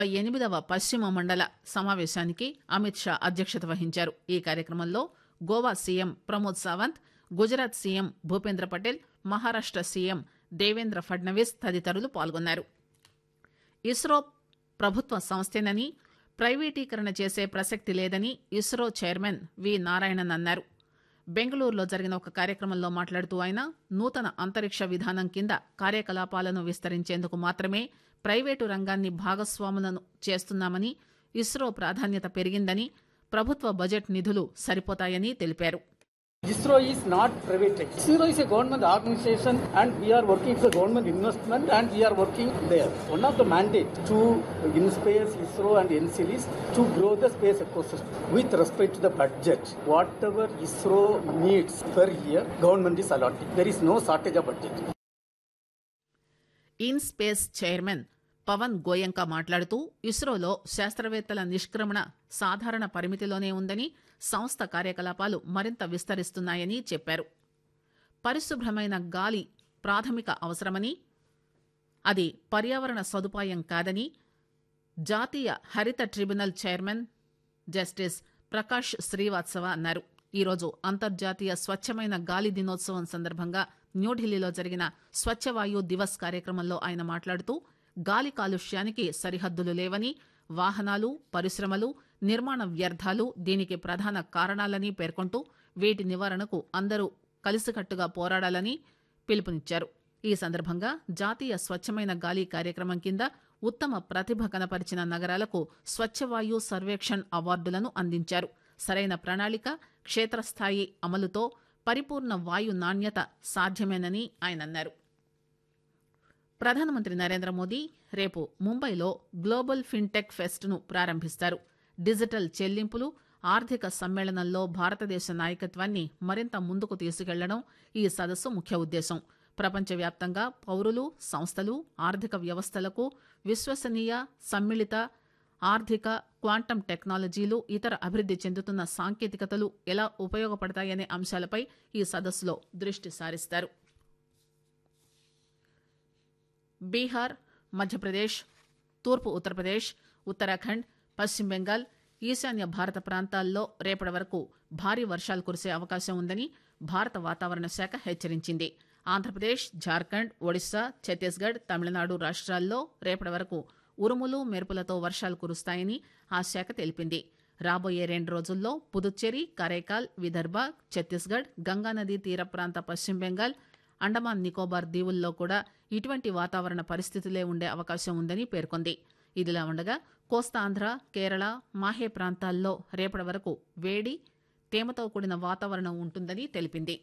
8వ పశ్చిమ మండల సమావేశానికి అమిత్ షా అధ్యక్షత వహించారు. ఈ కార్యక్రమంలో Goa CM Pramod Sawant, Gujarat CM Bhupendra Patel, Maharashtra CM Devendra Fadnavis తదితరులు పాల్గొన్నారు. ఇస్రో ప్రభుత్వ సంస్థేనని, ప్రైవేటీకరణ చేసే ప్రసక్తి లేదని ఇస్రో చైర్మన్ వి నారాయణన్ అన్నారు. బెంగళూరులో జరిగిన ఒక కార్యక్రమంలో మాట్లాడుతూ ఆయన నూతన అంతరిక్ష విధానం కింద కార్యకలాపాలను విస్తరించేందుకు మాత్రమే ప్రైవేటు రంగాన్ని భాగస్వాములను చేస్తున్నామని, ఇస్రో ప్రాధాన్యత పెరిగిందని, ప్రభుత్వ బడ్జెట్ నిధులు సరిపోతాయని తెలిపారు. ISRO is not private. ISRO is a government organization and we are working for government investment and we are working there. One of the mandate to InSpace, ISRO and NCLs to grow the space ecosystem with respect to the budget. Whatever ISRO needs per year, government is allotting. There is no shortage of budget. IN-SPACe chairman Pawan Goenka మాట్లాడుతూ ఇస్రోలో శాస్త్రవేత్తల నిష్క్రమణ సాధారణ పరిమితిలోనే ఉందని, సంస్థ కార్యకలాపాలు మరింత విస్తరిస్తున్నాయని చెప్పారు. పరిశుభ్రమైన గాలి ప్రాథమిక అవసరమని, అది పర్యావరణ సదుపాయం కాదని జాతీయ హరిత tribunal chairman justice Prakash Srivastava అన్నారు. ఈరోజు అంతర్జాతీయ స్వచ్ఛమైన గాలి దినోత్సవం సందర్భంగా న్యూఢిల్లీలో జరిగిన స్వచ్ఛవాయు దివస్ కార్యక్రమంలో ఆయన మాట్లాడుతూ గాలి కాలుష్యానికి సరిహద్దులు లేవని, వాహనాలు, పరిశ్రమలు, నిర్మాణ వ్యర్థాలు దీనికి ప్రధాన కారణాలని పేర్కొంటూ వీటి నివారణకు అందరూ కలిసికట్టుగా పోరాడాలని పిలుపునిచ్చారు. ఈ సందర్భంగా జాతీయ స్వచ్ఛమైన గాలి కార్యక్రమం కింద ఉత్తమ ప్రతిభ కనపరిచిన నగరాలకు స్వచ్ఛవాయు సర్వేక్షణ్ అవార్డులను అందించారు. సరైన ప్రణాళిక, క్షేత్రస్థాయి అమలుతో పరిపూర్ణ వాయు నాణ్యత సాధ్యమేనని ఆయన అన్నారు. ప్రధానమంత్రి నరేంద్ర మోదీ రేపు ముంబైలో గ్లోబల్ ఫిన్టెక్ ఫెస్ట్ను ప్రారంభిస్తారు. డిజిటల్ చెల్లింపులు, ఆర్థిక సమ్మేళనంలో భారతదేశ నాయకత్వాన్ని మరింత ముందుకు తీసుకెళ్లడం ఈ సదస్సు ముఖ్య ఉద్దేశం. ప్రపంచవ్యాప్తంగా పౌరులు, సంస్థలు, ఆర్థిక వ్యవస్థలకు విశ్వసనీయ, సమ్మిళిత ఆర్థిక, క్వాంటం టెక్నాలజీలు, ఇతర అభివృద్ది చెందుతున్న సాంకేతికతలు ఎలా ఉపయోగపడతాయనే అంశాలపై ఈ సదస్సులో దృష్టి సారిస్తారు. బీహార్, మధ్యప్రదేశ్, తూర్పు ఉత్తరప్రదేశ్, ఉత్తరాఖండ్, పశ్చిమ బెంగాల్, ఈశాన్య భారత ప్రాంతాల్లో రేపటి వరకు భారీ వర్షాలు కురిసే అవకాశం ఉందని భారత వాతావరణ శాఖ హెచ్చరించింది. ఆంధ్రప్రదేశ్, జార్ఖండ్, ఒడిశా, ఛత్తీస్గఢ్, తమిళనాడు రాష్ట్రాల్లో రేపటి వరకు ఉరుములు, మెరుపులతో వర్షాలు కురుస్తాయని ఆ శాఖ తెలిపింది. రాబోయే 2 రోజుల్లో పుదుచ్చేరి, కరైకాల్, విదర్భ, ఛత్తీస్గఢ్, గంగానదీ తీర ప్రాంత పశ్చిమ బెంగాల్, అండమాన్ నికోబార్ దీవుల్లో కూడా ఇటువంటి వాతావరణ పరిస్థితులే ఉండే అవకాశం ఉందని పేర్కొంది. ఇదిలా ఉండగా కోస్తాంధ్ర, కేరళ, మాహే ప్రాంతాల్లో రేపటి వరకు వేడి, తేమతో కూడిన వాతావరణం ఉంటుందని తెలిపింది.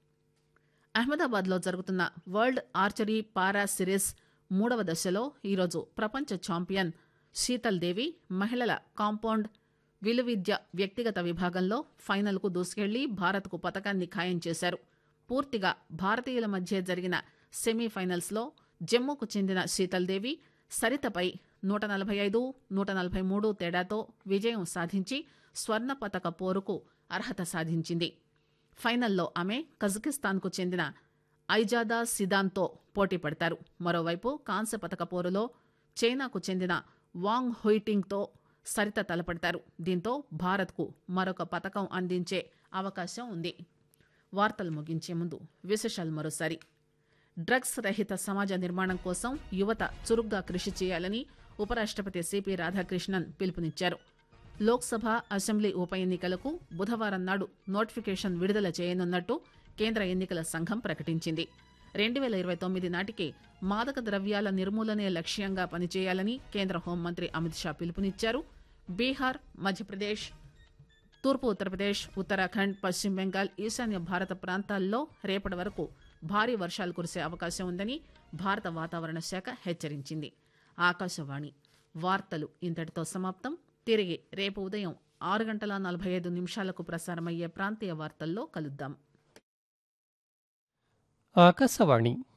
అహ్మదాబాద్లో జరుగుతున్న వరల్డ్ ఆర్చరీ పారా సిరీస్ 3వ దశలో ఈరోజు ప్రపంచ ఛాంపియన్ శీతల్ దేవి మహిళల కాంపౌండ్ విలువిద్య వ్యక్తిగత విభాగంలో ఫైనల్కు దూసుకెళ్లి భారత్కు పతకాన్ని ఖాయం చేశారు. పూర్తిగా భారతీయుల మధ్య జరిగిన సెమీఫైనల్స్లో జమ్మూకు చెందిన శీతల్ దేవి సరితపై 145, 143 తేడాతో విజయం సాధించి స్వర్ణ పతక పోరుకు అర్హత సాధించింది. ఫైనల్లో ఆమె కజకిస్తాన్కు చెందిన ఐజాదా సిదాన్తో పోటీ పడతారు. మరోవైపు కాంస్య పతక పోరులో చైనాకు చెందిన వాంగ్ హుయిటింగ్తో సరిత తలపడతారు. దీంతో భారత్కు మరొక పతకం అందించే అవకాశం ఉంది. వార్తలు ముగించే ముందు విశేషాలు మరోసారి. డ్రగ్స్ రహిత సమాజ నిర్మాణం కోసం యువత చురుగ్గా కృషి చేయాలని ఉపరాష్ట్రపతి సిపి రాధాకృష్ణన్ పిలుపునిచ్చారు. లోక్సభ, అసెంబ్లీ ఉప ఎన్నికలకు బుధవారం నాడు నోటిఫికేషన్ విడుదల చేయనున్నట్టు కేంద్ర ఎన్నికల సంఘం ప్రకటించింది. 2029 నాటికి మాదక ద్రవ్యాల నిర్మూలనే లక్ష్యంగా పనిచేయాలని కేంద్ర హోంమంత్రి అమిత్ షా పిలుపునిచ్చారు. బీహార్, మధ్యప్రదేశ్, తూర్పు ఉత్తరప్రదేశ్, ఉత్తరాఖండ్, పశ్చిమ బెంగాల్, ఈశాన్య భారత ప్రాంతాల్లో రేపటి వరకు భారీ వర్షాలు కురిసే అవకాశం ఉందని భారత వాతావరణ శాఖ హెచ్చరించింది. ఆకాశవాణి వార్తలు ఇంతటితో సమాప్తం. తిరిగి రేపు ఉదయం 6:45 ప్రసారమయ్యే ప్రాంతీయ వార్తల్లో కలుద్దాం. ఆకాశవాణి